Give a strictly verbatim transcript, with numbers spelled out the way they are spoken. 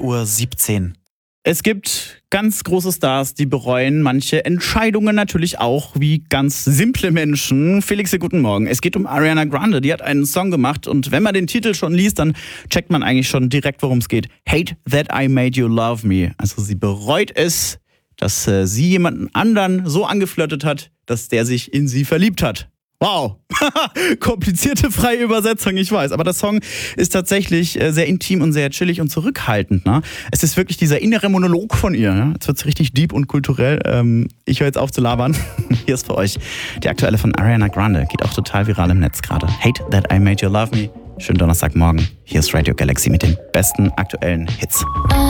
Uhr siebzehn. Es gibt ganz große Stars, die bereuen manche Entscheidungen natürlich auch wie ganz simple Menschen. Felix, guten Morgen. Es geht um Ariana Grande. Die hat einen Song gemacht und wenn man den Titel schon liest, dann checkt man eigentlich schon direkt, worum es geht. Hate that I made you love me. Also sie bereut es, dass äh, sie jemanden anderen so angeflirtet hat, dass der sich in sie verliebt hat. Wow, komplizierte freie Übersetzung, ich weiß. Aber der Song ist tatsächlich sehr intim und sehr chillig und zurückhaltend. Ne? Es ist wirklich dieser innere Monolog von ihr. Ne? Jetzt wird es richtig deep und kulturell. Ähm, ich höre jetzt auf zu labern. Hier ist für euch die aktuelle von Ariana Grande. Geht auch total viral im Netz gerade. Hate that I made you love me. Schönen Donnerstagmorgen. Hier ist Radio Galaxy mit den besten aktuellen Hits.